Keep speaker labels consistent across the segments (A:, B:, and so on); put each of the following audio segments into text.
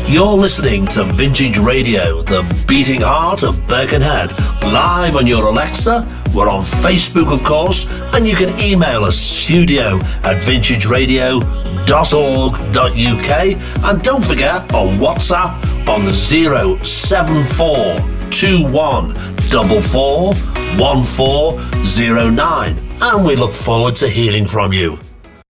A: You're listening to Vintage Radio, the beating heart of Birkenhead, live on your Alexa. We're on Facebook, of course, and you can email us studio@vintageradio.org.uk, and don't forget on WhatsApp on 07441441409, and we look forward to hearing from you.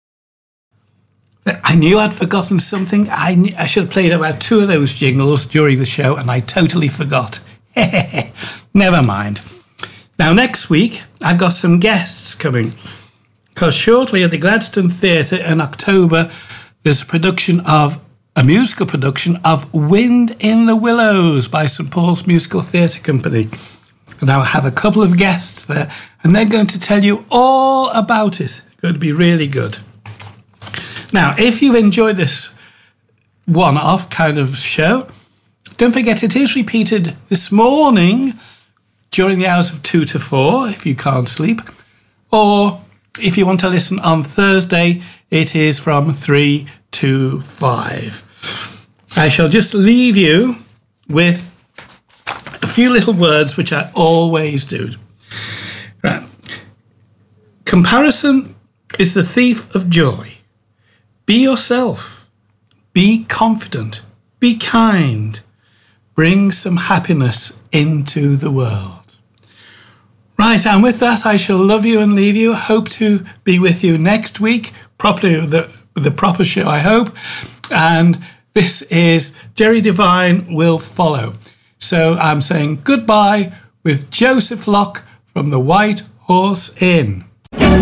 B: I knew I'd forgotten something. I should have played about 2 of those jingles during the show, and I totally forgot. Never mind. Now, next week, I've got some guests coming, because shortly at the Gladstone Theatre in October, there's a musical production of Wind in the Willows by St Paul's Musical Theatre Company. And I'll have a couple of guests there, and they're going to tell you all about it. It's going to be really good. Now, if you've enjoyed this one-off kind of show, don't forget it is repeated this morning during the hours of 2 to 4, if you can't sleep. Or if you want to listen on Thursday, it is from 3 to 5. I shall just leave you with a few little words, which I always do. Right. Comparison is the thief of joy. Be yourself. Be confident. Be kind. Bring some happiness into the world. Right, and with that, I shall love you and leave you. Hope to be with you next week, properly with the proper show, I hope. And this is Jerry Devine Will Follow. So I'm saying goodbye with Joseph Locke from the White Horse Inn.